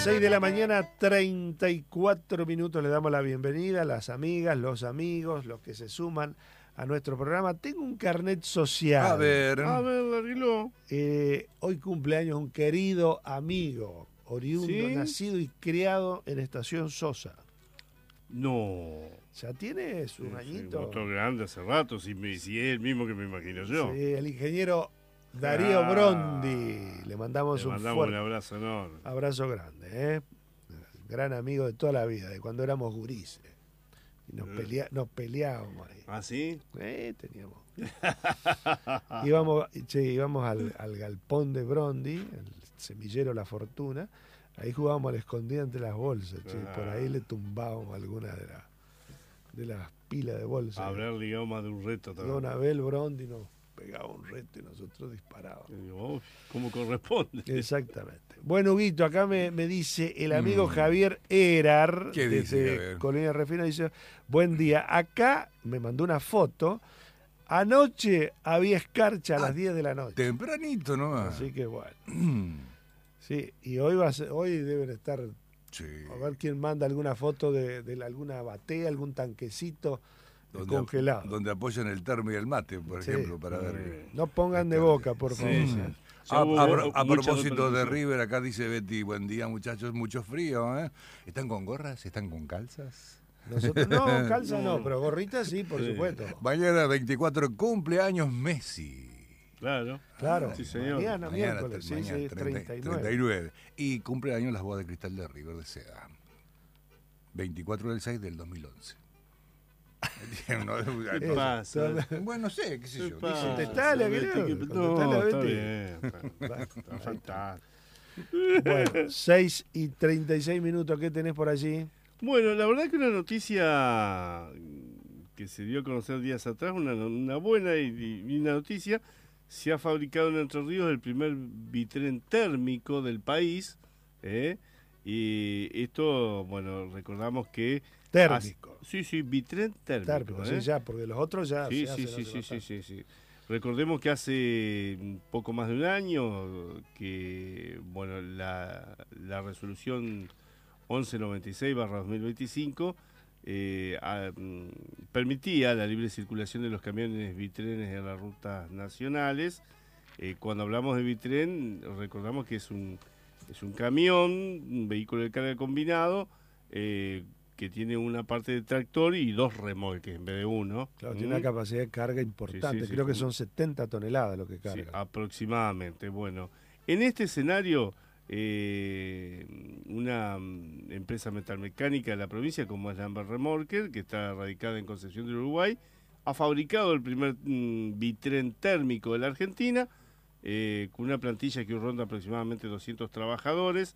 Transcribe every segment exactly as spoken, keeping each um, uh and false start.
seis de la mañana, treinta y cuatro minutos. Le damos la bienvenida a las amigas, los amigos, los que se suman a nuestro programa. Tengo un carnet social. A ver, A ver, Larguilo. Eh, hoy cumpleaños un querido amigo, oriundo, ¿Sí? nacido y criado en Estación Sosa. No. Ya tiene sus Sí, añitos. otro grande hace rato, si, me, si es el mismo que me imagino yo. Sí, el ingeniero Darío Ah, Brondi. Le mandamos Le un mandamos fuerte un abrazo enorme. abrazo grande, ¿eh? Gran amigo de toda la vida, de cuando éramos gurises. Y nos, Eh. pelea, nos peleábamos ahí. ¿Ah, sí? Eh, teníamos. íbamos che, íbamos al, al galpón de Brondi, el semillero La Fortuna. Ahí jugábamos al escondido entre las bolsas. Che, Ah. por ahí le tumbábamos alguna de, la, de las pilas de bolsas. Habrá ligado más de un reto también. Don Abel Brondi nos pegaba un reto y nosotros disparábamos. Y digo, "Uy, ¿cómo corresponde?" Exactamente. Bueno, Huguito, acá me, me dice el amigo Mm. Javier Erar, ¿Qué dice, desde Javier? Colonia Refina, dice, buen día, acá me mandó una foto, anoche había escarcha a Ah, las diez de la noche. Tempranito nomás. Así que bueno, sí, y hoy va a ser- hoy deben estar, Sí. a ver quién manda alguna foto de, de alguna batea, algún tanquecito congelado. Donde apoyan el termo y el mate, por Sí. ejemplo, para ver. Eh, No pongan de boca, por favor. Sí, Mm. sí. A, Ya hubo a- mucha a propósito de repercusión. River, acá dice Betty, buen día muchachos, mucho frío, ¿eh? ¿Están con gorras? ¿Están con calzas? Nosotros, no, calza no, No. pero gorrita sí, por Sí. supuesto. Mañana veinticuatro, cumpleaños Messi. Claro. Claro, Sí, señor. mañana, miércoles, sí, mañana, sí, treinta, treinta y nueve. treinta y nueve. Y cumpleaños las bodas de cristal de River de Seda. veinticuatro del seis del dos mil once. Tiene uno de- ¿Qué Eso, pasa? toda- Bueno, no sé, qué sé ¿Qué yo. pasa? dice- Contestale, Betty, querido, que- contestale a No, está Betty. bien. Está, está fantástico. Bueno, seis y treinta y seis minutos, ¿qué tenés por allí? Bueno, la verdad que una noticia que se dio a conocer días atrás, una, una buena y, y una noticia, se ha fabricado en Entre Ríos el primer bitren térmico del país, ¿eh? Y esto, bueno, recordamos que... Térmico. hace- sí, sí, bitren térmico. Térmico, sí, ¿eh? ya, porque los otros ya Sí, se sí, hacen sí, hace sí, sí, bastante. sí, sí. Recordemos que hace un poco más de un año que, bueno, la, la resolución once noventa y seis barra dos mil veinticinco eh, a- mm, permitía la libre circulación de los camiones bitrenes en las rutas nacionales. Eh, cuando hablamos de bitren, recordamos que es un, es un camión, un vehículo de carga combinado, eh, que tiene una parte de tractor y dos remolques en vez de uno. Claro, ¿Mm? tiene una capacidad de carga importante, Sí, sí, sí. creo que son setenta toneladas lo que Sí, carga. aproximadamente. Bueno, en este escenario, eh, una mm, empresa metalmecánica de la provincia, como es Lambert Remolker, que está radicada en Concepción del Uruguay, ha fabricado el primer mm, bitren térmico de la Argentina, eh, con una plantilla que ronda aproximadamente doscientos trabajadores,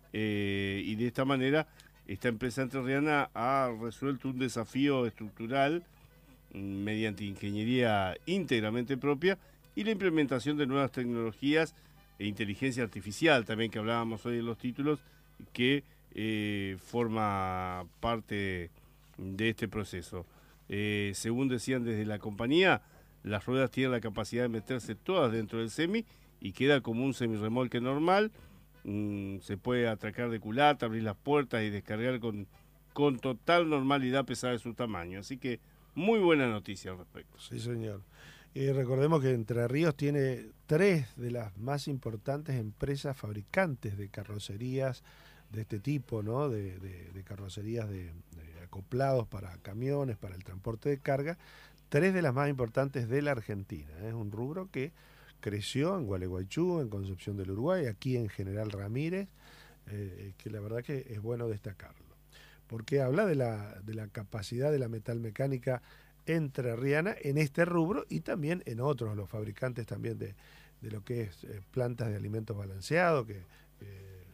eh, y de esta manera esta empresa entrerriana ha resuelto un desafío estructural mm, mediante ingeniería íntegramente propia y la implementación de nuevas tecnologías e inteligencia artificial, también que hablábamos hoy en los títulos, que eh, forma parte de este proceso. Eh, según decían desde la compañía, las ruedas tienen la capacidad de meterse todas dentro del semi y queda como un semirremolque normal. Mm, se puede atracar de culata, abrir las puertas y descargar con, con total normalidad a pesar de su tamaño. Así que muy buena noticia al respecto. Sí, señor. Y recordemos que Entre Ríos tiene tres de las más importantes empresas fabricantes de carrocerías de este tipo, ¿no? De, de, de carrocerías de, de acoplados para camiones, para el transporte de carga. Tres de las más importantes de la Argentina. Es ¿eh? un rubro que creció en Gualeguaychú, en Concepción del Uruguay, aquí en General Ramírez, eh, que la verdad que es bueno destacarlo. Porque habla de la, de la capacidad de la metalmecánica entrerriana en este rubro y también en otros, los fabricantes también de, de lo que es eh, plantas de alimentos balanceados, que eh,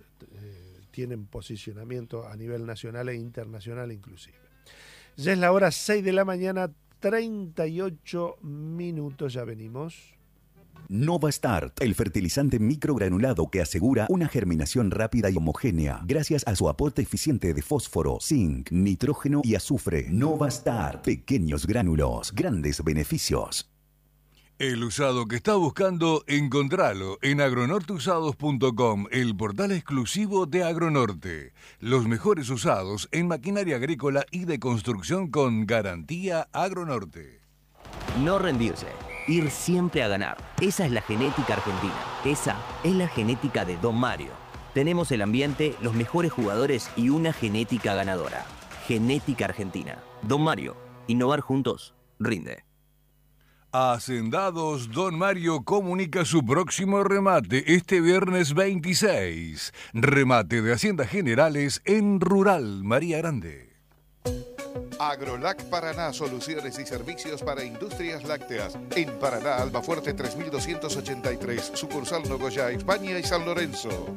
eh, tienen posicionamiento a nivel nacional e internacional inclusive. Ya es la hora seis de la mañana, treinta y ocho minutos, ya venimos. Novastart, el fertilizante microgranulado que asegura una germinación rápida y homogénea gracias a su aporte eficiente de fósforo, zinc, nitrógeno y azufre. Novastart, pequeños gránulos, grandes beneficios. El usado que está buscando, encontralo en agronorte usados punto com, el portal exclusivo de Agronorte. Los mejores usados en maquinaria agrícola y de construcción con garantía Agronorte. No rendirse, ir siempre a ganar. Esa es la genética argentina. Esa es la genética de Don Mario. Tenemos el ambiente, los mejores jugadores y una genética ganadora. Genética argentina. Don Mario, innovar juntos, rinde. Hacendados Don Mario comunica su próximo remate este viernes veintiséis. Remate de Haciendas Generales en Rural María Grande. Agrolac Paraná, soluciones y servicios para industrias lácteas. En Paraná, Almafuerte tres mil doscientos ochenta y tres, sucursal Nogoyá, España y San Lorenzo.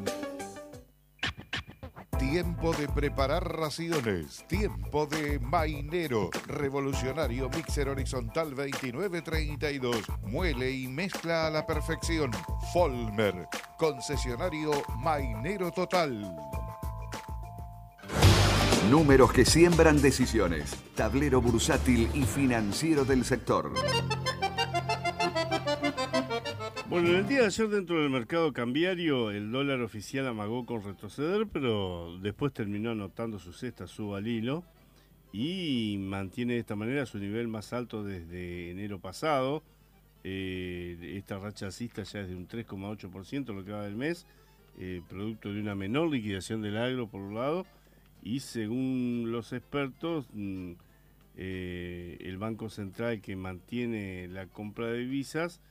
Tiempo de preparar raciones, tiempo de mainero, revolucionario mixer horizontal veintinueve treinta y dos, muele y mezcla a la perfección. Folmer, concesionario mainero total. Números que siembran decisiones, tablero bursátil y financiero del sector. Bueno, en el día de ayer dentro del mercado cambiario el dólar oficial amagó con retroceder, pero después terminó anotando su cesta, suba al hilo, y mantiene de esta manera su nivel más alto desde enero pasado. Eh, esta racha alcista ya es de un tres coma ocho por ciento lo que va del mes, eh, producto de una menor liquidación del agro por un lado, y según los expertos, mmm, eh, el Banco Central que mantiene la compra de divisas,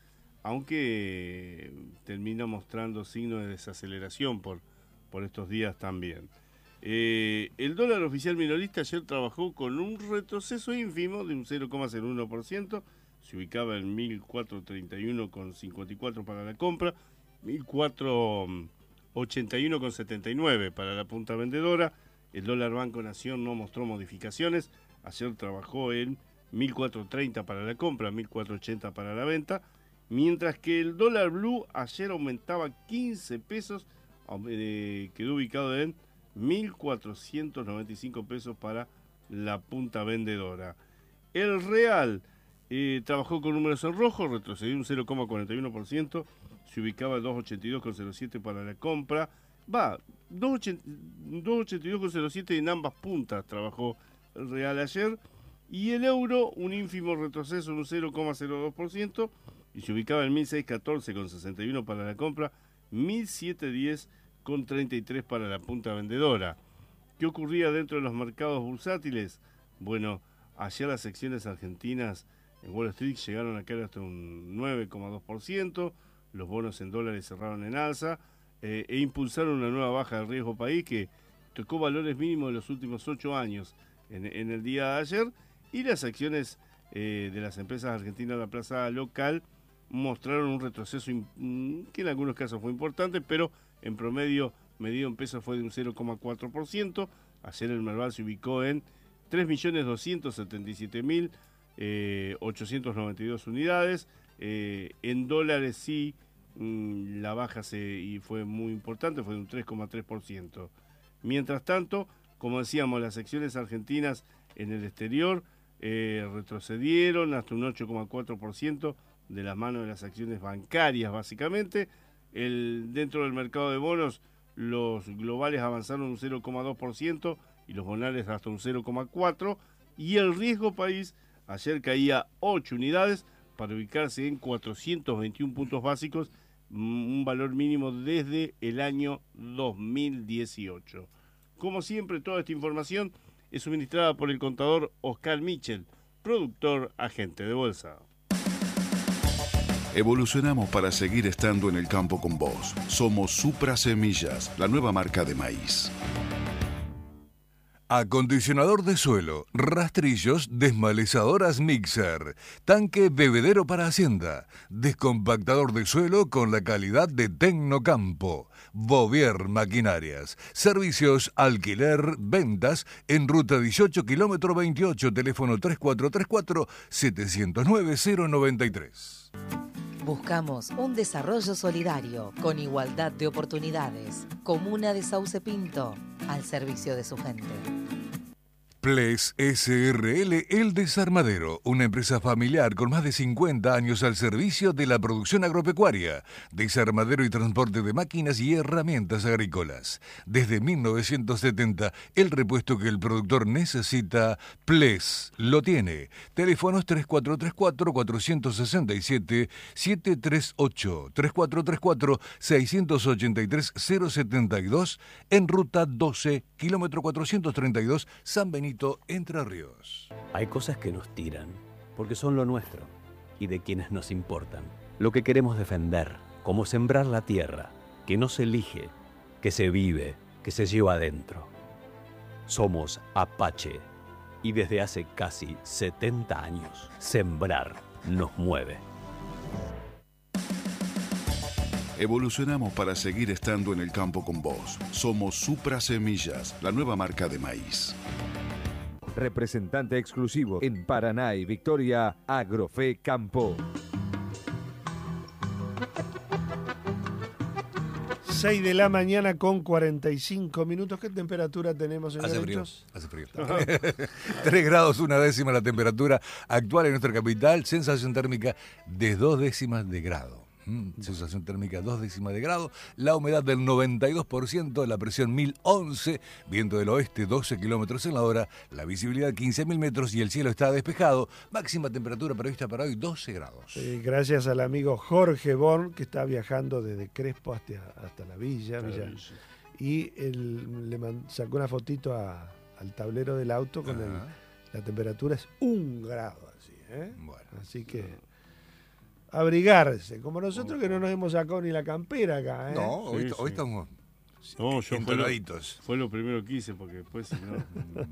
aunque termina mostrando signos de desaceleración por, por estos días también. Eh, el dólar oficial minorista ayer trabajó con un retroceso ínfimo de un cero coma cero uno por ciento, se ubicaba en mil cuatrocientos treinta y uno coma cincuenta y cuatro para la compra, mil cuatrocientos ochenta y uno coma setenta y nueve para la punta vendedora. El dólar Banco Nación no mostró modificaciones, ayer trabajó en mil cuatrocientos treinta para la compra, mil cuatrocientos ochenta para la venta, mientras que el dólar blue ayer aumentaba quince pesos, eh, quedó ubicado en mil cuatrocientos noventa y cinco pesos para la punta vendedora. El real eh, trabajó con números en rojo, retrocedió un cero coma cuarenta y uno por ciento, se ubicaba en doscientos ochenta y dos coma cero siete para la compra, va, doscientos ochenta y dos coma cero siete en ambas puntas trabajó el real ayer, y el euro un ínfimo retroceso en un cero coma cero dos por ciento, y se ubicaba en mil seiscientos catorce coma sesenta y uno para la compra, mil setecientos diez coma treinta y tres para la punta vendedora. ¿Qué ocurría dentro de los mercados bursátiles? Bueno, ayer las acciones argentinas en Wall Street llegaron a caer hasta un nueve coma dos por ciento, los bonos en dólares cerraron en alza eh, e impulsaron una nueva baja de riesgo país que tocó valores mínimos de los últimos ocho años en, en el día de ayer, y las acciones eh, de las empresas argentinas de la plaza local mostraron un retroceso que en algunos casos fue importante, pero en promedio medido en pesos fue de un cero coma cuatro por ciento. Ayer el Merval se ubicó en tres millones doscientos setenta y siete mil ochocientos noventa y dos unidades. Eh, en dólares sí, mmm, la baja se, y fue muy importante, fue de un tres coma tres por ciento. Mientras tanto, como decíamos, las acciones argentinas en el exterior eh, retrocedieron hasta un ocho coma cuatro por ciento de las manos de las acciones bancarias, básicamente. El, dentro del mercado de bonos, los globales avanzaron un cero coma dos por ciento y los bonales hasta un cero coma cuatro por ciento, y el riesgo país ayer caía ocho unidades para ubicarse en cuatrocientos veintiún puntos básicos, un valor mínimo desde el año dos mil dieciocho. Como siempre, toda esta información es suministrada por el contador Oscar Michel, productor agente de bolsa. Evolucionamos para seguir estando en el campo con vos. Somos Supra Semillas, la nueva marca de maíz. Acondicionador de suelo, rastrillos, desmalezadoras Mixer, tanque bebedero para hacienda, descompactador de suelo con la calidad de Tecnocampo, Bovier Maquinarias, servicios, alquiler, ventas en ruta dieciocho, kilómetro veintiocho, teléfono tres cuatro tres cuatro, siete cero nueve, cero nueve tres. Buscamos un desarrollo solidario con igualdad de oportunidades. Comuna de Sauce Pinto, al servicio de su gente. Ples S R L El Desarmadero, una empresa familiar con más de cincuenta años al servicio de la producción agropecuaria, desarmadero y transporte de máquinas y herramientas agrícolas. Desde mil novecientos setenta, el repuesto que el productor necesita, Ples lo tiene. Teléfonos tres cuatro tres cuatro, cuatro seis siete, siete tres ocho, tres cuatro tres cuatro, seis ocho tres, cero siete dos, en ruta doce, kilómetro cuatrocientos treinta y dos, San Benito, Entre Ríos. Hay cosas que nos tiran, porque son lo nuestro, y de quienes nos importan. Lo que queremos defender, como sembrar la tierra, que no se elige, que se vive, que se lleva adentro. Somos Apache, y desde hace casi setenta años, sembrar nos mueve. Evolucionamos para seguir estando en el campo con vos. Somos Supra Semillas, la nueva marca de maíz. Representante exclusivo en Paraná y Victoria, Agrofe Campo. seis de la mañana con cuarenta y cinco minutos. ¿Qué temperatura tenemos, señor Hace frío, Hechos? hace frío. tres grados, una décima la temperatura actual en nuestra capital. Sensación térmica de dos décimas de grado. Mm, sensación térmica dos décimas de grado. La humedad del noventa y dos por ciento, la presión mil once, viento del oeste doce kilómetros en la hora, la visibilidad quince mil metros y el cielo está despejado. Máxima temperatura prevista para hoy doce grados. Eh, gracias al amigo Jorge Born, que está viajando desde Crespo hasta, hasta la villa. villa. Y él le man, sacó una fotito a, al tablero del auto con el, la temperatura es un grado. Así, ¿eh? Bueno, así que... abrigarse, como nosotros que no nos hemos sacado ni la campera acá, ¿eh? No, hoy, Sí, hoy sí. estamos No, yo fue lo, entonaditos. fue lo primero que hice, porque después si no...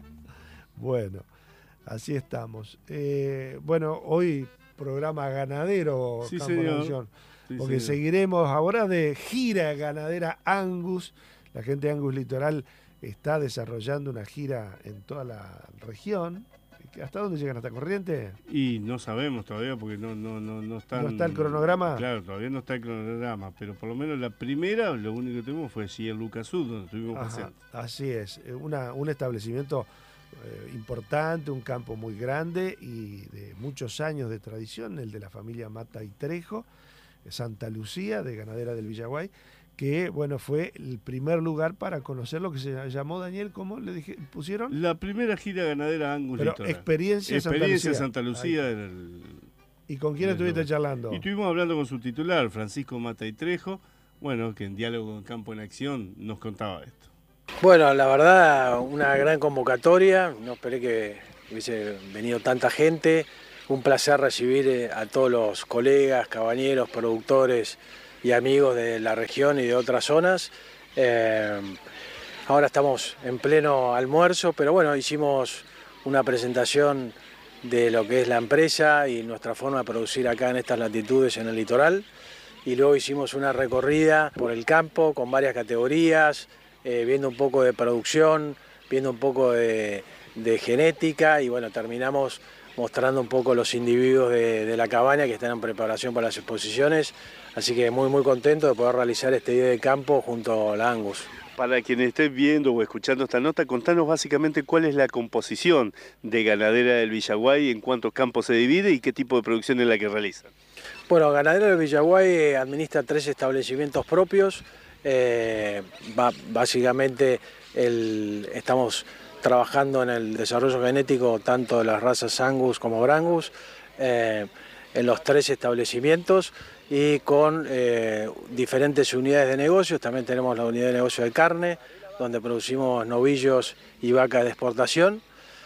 Bueno, así estamos. Eh, bueno, hoy programa ganadero, Sí, Campo señor. Nación, Sí, porque señor. seguiremos ahora de gira ganadera Angus. La gente de Angus Litoral está desarrollando una gira en toda la región. ¿Hasta dónde llegan? ¿Hasta Corrientes? Y no sabemos todavía porque no no no no están, ¿No está el cronograma? Claro, todavía no está el cronograma, pero por lo menos la primera, lo único que tuvimos fue allí en Lucas Sud, donde estuvimos Ajá, presentes. así es, eh, una, un establecimiento eh, importante, un campo muy grande y de muchos años de tradición, el de la familia Mata y Trejo, eh, Santa Lucía, de Ganadera del Villaguay, que bueno, fue el primer lugar para conocer lo que se llamó, Daniel, ¿cómo le dije? ¿Pusieron? La primera gira ganadera Angus Pero Litoral. experiencia, Experiencia Santa Lucía. Santa Lucía. Ahí. en el- ¿Y con quién en el estuviste lugar. charlando? Y estuvimos hablando con su titular, Francisco Mata y Trejo, bueno, que en Diálogo en Campo en Acción nos contaba esto. Bueno, la verdad, una gran convocatoria, no esperé que hubiese venido tanta gente, un placer recibir eh, a todos los colegas, cabañeros, productores y amigos de la región y de otras zonas. Eh, ahora estamos en pleno almuerzo, pero bueno, hicimos una presentación de lo que es la empresa y nuestra forma de producir acá en estas latitudes en el litoral, y luego hicimos una recorrida por el campo con varias categorías, eh, viendo un poco de producción, viendo un poco de, de genética, y bueno, terminamos mostrando un poco los individuos de, de la cabaña que están en preparación para las exposiciones, así que muy muy contento de poder realizar este día de campo junto a la Angus. Para quienes estén viendo o escuchando esta nota, contanos básicamente cuál es la composición de Ganadera del Villaguay, en cuántos campos se divide y qué tipo de producción es la que realizan. Bueno, Ganadera del Villaguay administra tres establecimientos propios. Eh, va, básicamente el, estamos trabajando en el desarrollo genético tanto de las razas Angus como Brangus eh, en los tres establecimientos, y con eh, diferentes unidades de negocios. También tenemos la unidad de negocio de carne, donde producimos novillos y vacas de exportación,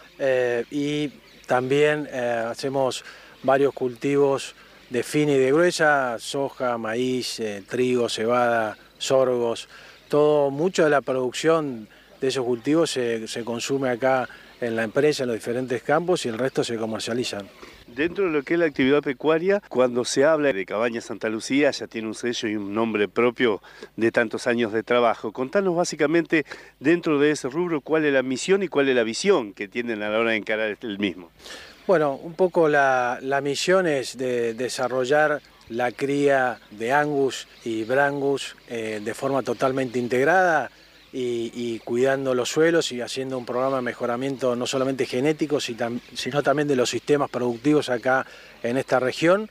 eh, y también eh, hacemos varios cultivos de fina y de gruesa, soja, maíz, eh, trigo, cebada, sorgos. Todo, mucho de la producción de esos cultivos se, se consume acá en la empresa, en los diferentes campos, y el resto se comercializan. Dentro de lo que es la actividad pecuaria, cuando se habla de Cabaña Santa Lucía, ya tiene un sello y un nombre propio de tantos años de trabajo. Contanos básicamente, dentro de ese rubro, cuál es la misión y cuál es la visión que tienen a la hora de encarar el mismo. Bueno, un poco la, la misión es de desarrollar la cría de Angus y Brangus eh, de forma totalmente integrada, y, y cuidando los suelos y haciendo un programa de mejoramiento no solamente genético, sino también de los sistemas productivos acá en esta región,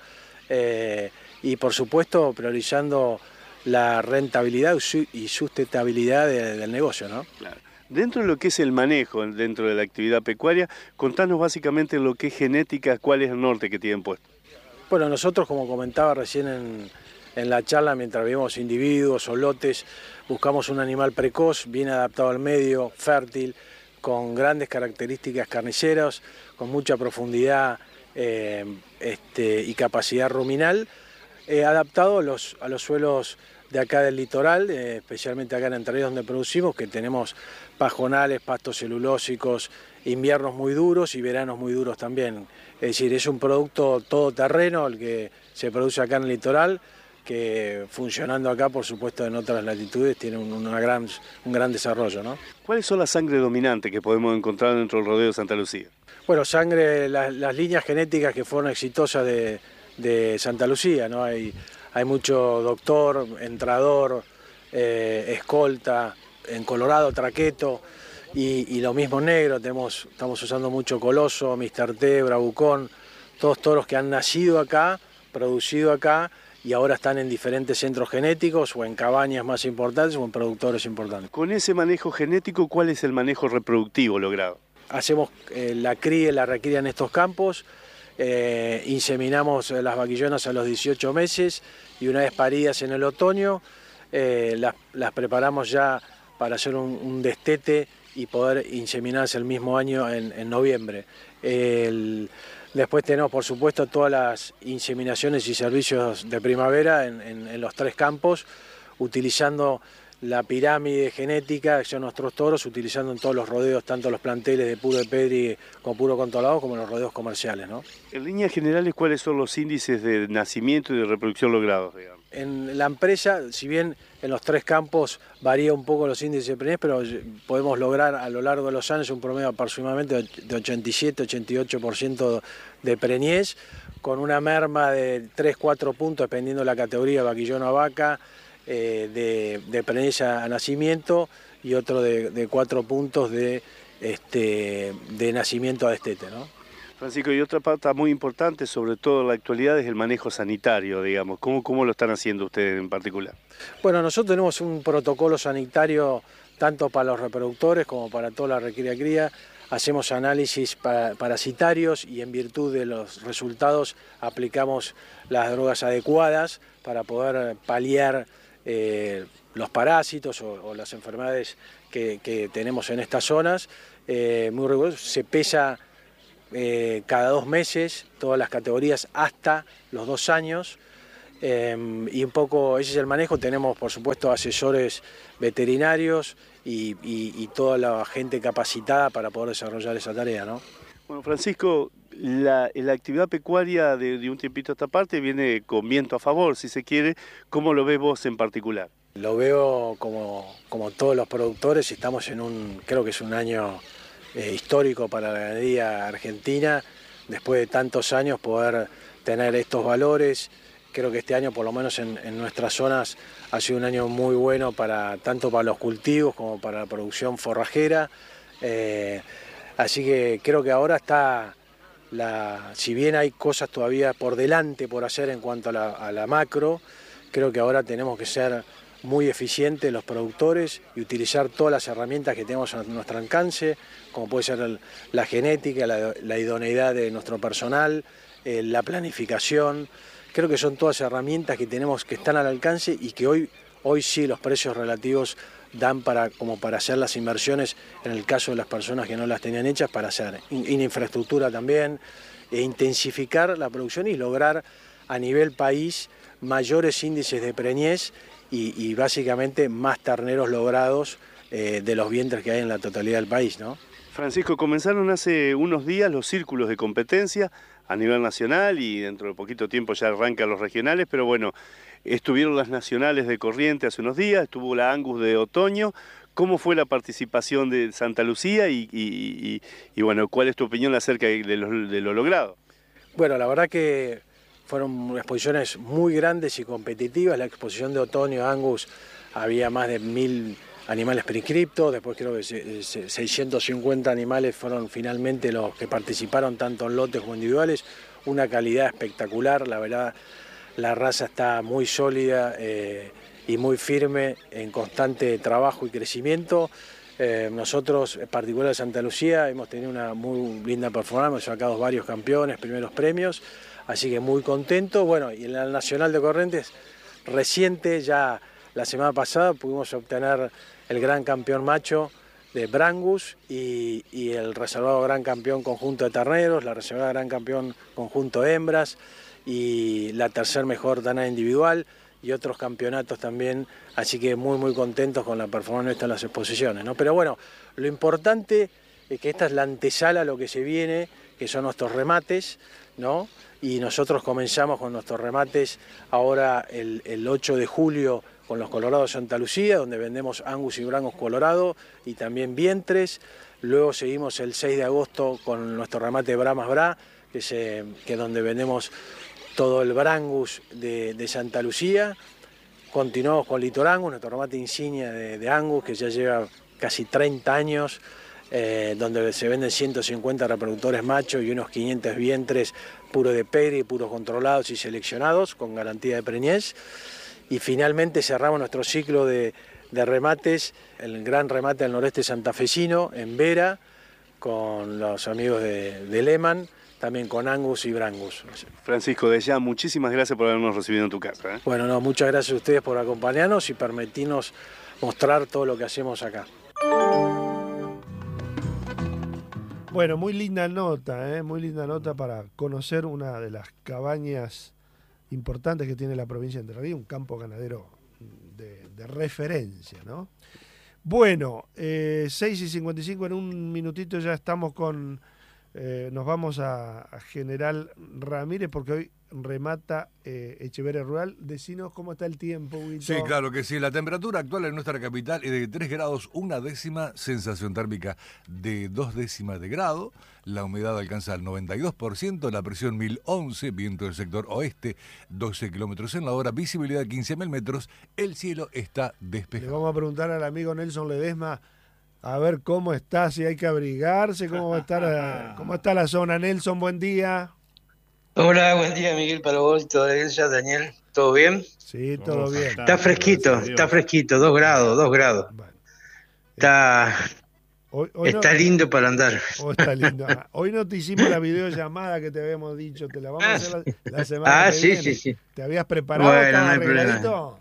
eh, y por supuesto priorizando la rentabilidad y sustentabilidad de, del negocio, ¿no? Claro. Dentro de lo que es el manejo, dentro de la actividad pecuaria, contanos básicamente lo que es genética, cuál es el norte que tienen puesto. Bueno, nosotros, como comentaba recién en, en la charla, mientras vimos individuos o lotes, buscamos un animal precoz, bien adaptado al medio, fértil, con grandes características carniceras, con mucha profundidad eh, este, y capacidad ruminal, eh, adaptado a los, a los suelos de acá del litoral, eh, especialmente acá en Entre Ríos donde producimos, que tenemos pajonales, pastos celulósicos, inviernos muy duros y veranos muy duros también. Es decir, es un producto todoterreno el que se produce acá en el litoral, que funcionando acá, por supuesto, en otras latitudes tiene un, una gran, un gran desarrollo, ¿no? ¿Cuáles son las sangres dominantes que podemos encontrar dentro del rodeo de Santa Lucía? Bueno, sangre, la, las líneas genéticas que fueron exitosas de, de Santa Lucía, ¿no? Hay, hay mucho doctor, entrador, eh, escolta, en Colorado, traqueto, y, y lo mismo negro, tenemos, estamos usando mucho Coloso, mister T, Bravucón, todos toros que han nacido acá, producido acá, y ahora están en diferentes centros genéticos o en cabañas más importantes o en productores importantes. Con ese manejo genético, ¿cuál es el manejo reproductivo logrado? Hacemos eh, la cría, la recría en estos campos, eh, inseminamos las vaquillonas a los dieciocho meses y una vez paridas en el otoño, eh, las, las preparamos ya para hacer un, un destete y poder inseminarse el mismo año en, en noviembre. El, Después tenemos, por supuesto, todas las inseminaciones y servicios de primavera en, en, en los tres campos, utilizando la pirámide genética, que son nuestros toros, utilizando en todos los rodeos, tanto los planteles de puro de Pedri con puro controlado, como en los rodeos comerciales, ¿no? En líneas generales, ¿cuáles son los índices de nacimiento y de reproducción logrados, digamos? En la empresa, si bien en los tres campos varía un poco los índices de preñez, pero podemos lograr a lo largo de los años un promedio aproximadamente de ochenta y siete a ochenta y ocho por ciento de preñez, con una merma de tres a cuatro puntos, dependiendo de la categoría, vaquillón o vaca, eh, de, de preñez a, a nacimiento, y otro de, de cuatro puntos de, este, de nacimiento a destete, ¿no? Francisco, y otra parte muy importante, sobre todo en la actualidad, es el manejo sanitario, digamos. ¿Cómo, cómo lo están haciendo ustedes en particular? Bueno, nosotros tenemos un protocolo sanitario tanto para los reproductores como para toda la recría cría. Hacemos análisis parasitarios y en virtud de los resultados aplicamos las drogas adecuadas para poder paliar eh, los parásitos o, o las enfermedades que, que tenemos en estas zonas. Eh, muy riguroso, se pesa Eh, cada dos meses, todas las categorías hasta los dos años, eh, y un poco ese es el manejo. Tenemos, por supuesto, asesores veterinarios y, y, y toda la gente capacitada para poder desarrollar esa tarea, ¿no? Bueno, Francisco, la, la actividad pecuaria de, de un tiempito a esta parte viene con viento a favor, si se quiere. ¿Cómo lo ves vos en particular? Lo veo como, como todos los productores, y estamos en un, creo que es un año Eh, histórico para la ganadería argentina, después de tantos años poder tener estos valores. Creo que este año, por lo menos en, en nuestras zonas, ha sido un año muy bueno para tanto para los cultivos como para la producción forrajera, eh, así que creo que ahora está, la, si bien hay cosas todavía por delante por hacer en cuanto a la, a la macro, creo que ahora tenemos que ser muy eficientes los productores y utilizar todas las herramientas que tenemos a nuestro alcance, como puede ser el, la genética, la, la idoneidad de nuestro personal, eh, la planificación. Creo que son todas herramientas que tenemos que están al alcance y que hoy, hoy sí los precios relativos dan para, como para hacer las inversiones en el caso de las personas que no las tenían hechas, para hacer en infraestructura también, e intensificar la producción y lograr a nivel país mayores índices de preñez y, y básicamente más terneros logrados eh, de los vientres que hay en la totalidad del país, ¿no? Francisco, comenzaron hace unos días los círculos de competencia a nivel nacional y dentro de poquito tiempo ya arrancan los regionales, pero bueno, estuvieron las nacionales de Corriente hace unos días, estuvo la Angus de otoño. ¿Cómo fue la participación de Santa Lucía y, y, y, y bueno, cuál es tu opinión acerca de lo, de lo logrado? Bueno, la verdad que fueron exposiciones muy grandes y competitivas. La exposición de otoño Angus había más de mil animales prescriptos, después creo que seiscientos cincuenta animales fueron finalmente los que participaron tanto en lotes como individuales, una calidad espectacular, la verdad la raza está muy sólida eh, y muy firme en constante trabajo y crecimiento. Eh, nosotros, en particular de Santa Lucía, hemos tenido una muy linda performance, hemos sacado varios campeones, primeros premios, así que muy contento. Bueno, y en el Nacional de Corrientes, reciente, ya la semana pasada pudimos obtener el gran campeón macho de Brangus y, y el reservado gran campeón conjunto de terneros, la reservada gran campeón conjunto de hembras y la tercer mejor dana individual y otros campeonatos también, así que muy muy contentos con la performance nuestra en las exposiciones, ¿no? Pero bueno, lo importante es que esta es la antesala a lo que se viene, que son nuestros remates, ¿no? Y nosotros comenzamos con nuestros remates ahora el, el ocho de julio con los Colorados Santa Lucía, donde vendemos Angus y Brangus Colorado y también vientres. Luego seguimos el seis de agosto con nuestro remate Brahmas Bra, que es, eh, que es donde vendemos todo el Brangus de, de Santa Lucía. Continuamos con Litor Angus, nuestro remate insignia de, de Angus, que ya lleva casi treinta años, eh, donde se venden ciento cincuenta reproductores machos y unos quinientos vientres puros de peri, puros controlados y seleccionados, con garantía de preñez. Y finalmente cerramos nuestro ciclo de, de remates, el gran remate del noreste santafesino, en Vera, con los amigos de, de Lehmann, también con Angus y Brangus. Francisco, de ya, muchísimas gracias por habernos recibido en tu casa. ¿eh? Bueno, no, muchas gracias a ustedes por acompañarnos y permitirnos mostrar todo lo que hacemos acá. Bueno, muy linda nota, ¿eh? muy linda nota para conocer una de las cabañas importantes que tiene la provincia de Entre Ríos, un campo ganadero de, de referencia, ¿no? Bueno, eh, seis y cincuenta y cinco, en un minutito ya estamos con... Eh, nos vamos a, a General Ramírez porque hoy remata eh, Echeverría Rural. Decinos cómo está el tiempo, Huguito. Sí, claro que sí. La temperatura actual en nuestra capital es de tres grados, una décima, sensación térmica de dos décimas de grado, la humedad alcanza el noventa y dos por ciento, la presión mil once, viento del sector oeste, doce kilómetros en la hora, visibilidad quince mil metros, el cielo está despejado. Le vamos a preguntar al amigo Nelson Ledesma a ver cómo está, si hay que abrigarse, cómo va a estar, cómo está la zona. Nelson, buen día. Hola, buen día, Miguel, para vos, todo Elsa, Daniel, ¿todo bien? Sí, todo bien. Está, está fresquito, está fresquito, dos grados, dos grados. Bueno. Está, hoy, hoy está no, lindo para andar. Hoy está lindo. Hoy no te hicimos la videollamada que te habíamos dicho, te la vamos a hacer la, la semana ah, que sí, viene. sí, sí. ¿Te habías preparado? Bueno, no hay problema.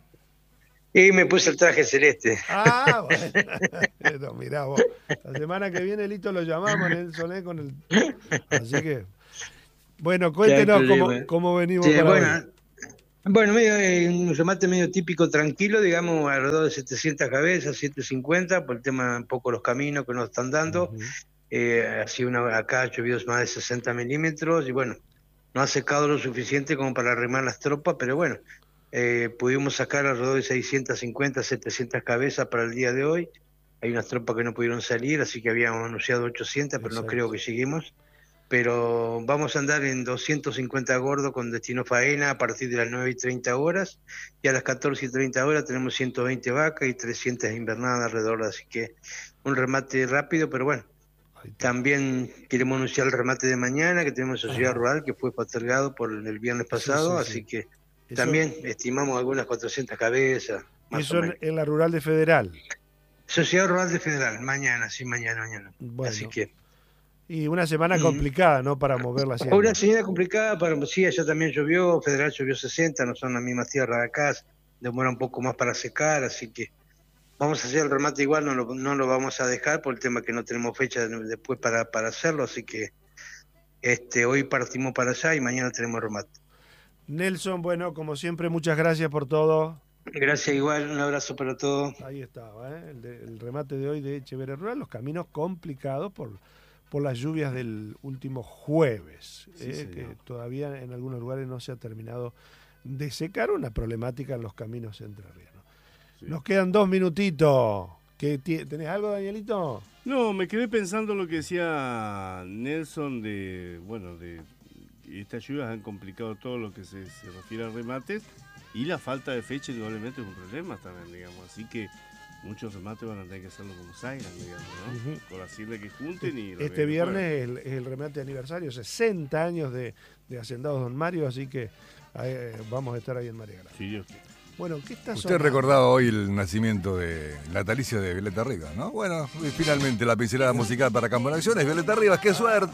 Y me puse el traje celeste. Ah, bueno. Mirá vos. La semana que viene, Lito, lo llamamos en el Soné con el... Así que... Bueno, cuéntenos cómo, cómo venimos sí, para bueno, hoy. Bueno, medio, eh, un remate medio típico, tranquilo, digamos, alrededor de setecientas cabezas, setecientos cincuenta, por el tema un poco los caminos que nos están dando. Uh-huh. eh, así una, acá ha llovido más de sesenta milímetros y bueno, no ha secado lo suficiente como para arrimar las tropas, pero bueno, Eh, pudimos sacar alrededor de seiscientas cincuenta, setecientas cabezas para el día de hoy. Hay unas tropas que no pudieron salir, así que habíamos anunciado ochocientas, pero Exacto. no creo que seguimos. Pero vamos a andar en doscientos cincuenta gordos con destino faena a partir de las nueve y treinta horas, y a las catorce y treinta horas tenemos ciento veinte vacas y trescientas invernadas alrededor, así que un remate rápido, pero bueno. También queremos anunciar el remate de mañana, que tenemos Sociedad Ajá. Rural, que fue postergado por el viernes pasado, sí, sí, sí. así que Eso, también estimamos algunas cuatrocientas cabezas. Más eso en, en la Rural de Federal. Sociedad Rural de Federal, mañana, sí, mañana, mañana. Bueno. Así que... Y una semana mm. complicada, ¿no? Para mover la hacienda. Una semana complicada, para sí, allá también llovió, Federal llovió sesenta, no son las mismas tierras de acá, demora un poco más para secar, así que vamos a hacer el remate igual, no lo, no lo vamos a dejar por el tema que no tenemos fecha después para, para hacerlo, así que este hoy partimos para allá y mañana tenemos remate. Nelson, bueno, como siempre, muchas gracias por todo. Gracias igual, un abrazo para todos. Ahí estaba, ¿eh? el, de, el remate de hoy de Echeverría Rural, los caminos complicados por, por las lluvias del último jueves, sí, eh, que todavía en algunos lugares no se ha terminado de secar, una problemática en los caminos entrerrianos. Sí. Nos quedan dos minutitos. ¿Qué, ¿Tenés algo, Danielito? No, me quedé pensando lo que decía Nelson de, bueno, de... Estas lluvias han complicado todo lo que se, se refiere a remates y la falta de fecha indudablemente es un problema también, digamos. Así que muchos remates van a tener que hacerlo como salgan, digamos, ¿no? Uh-huh. Con la hacienda que junten y... Este viernes es el, el remate de aniversario, sesenta años de, de Hacendados Don Mario, así que eh, vamos a estar ahí en María Grande. Sí, Dios quiere. Bueno, ¿qué está Usted sonando? recordaba hoy el nacimiento de Natalicia de Violeta Rivas, ¿no? Bueno, finalmente la pincelada musical para Campo en Acciones. Violeta Rivas, qué suerte.